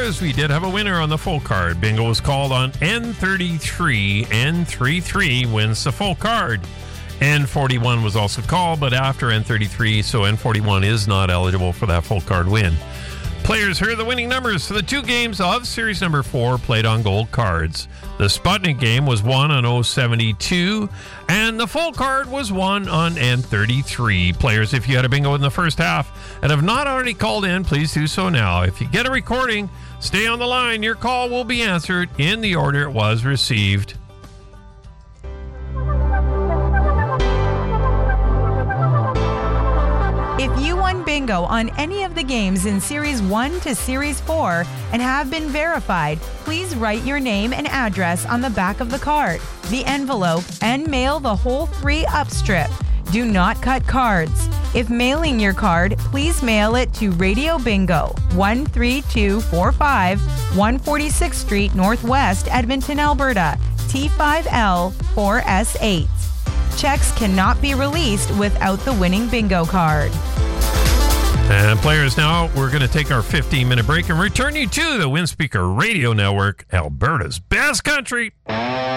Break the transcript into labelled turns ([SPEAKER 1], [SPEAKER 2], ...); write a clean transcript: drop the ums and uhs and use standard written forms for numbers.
[SPEAKER 1] players, we did have a winner on the full card. Bingo was called on N33. N33 wins the full card. N41 was also called, but after N33, so N41 is not eligible for that full card win. Players, here are the winning numbers for the 2 games of Series number 4 played on gold cards. The Sputnik game was won on 072, and the full card was won on N33. Players, if you had a bingo in the first half and have not already called in, please do so now. If you get a recording, stay on the line. Your call will be answered in the order it was received.
[SPEAKER 2] If you won bingo on any of the games in Series 1 to Series 4 and have been verified, please write your name and address on the back of the card, the envelope, and mail the whole 3-up strip. Do not cut cards. If mailing your card, please mail it to Radio Bingo, 13245 146th Street Northwest, Edmonton, Alberta, T5L 4S8. Checks cannot be released without the winning bingo card.
[SPEAKER 1] And players, now we're going to take our 15-minute break and return you to the Windspeaker Radio Network, Alberta's best country.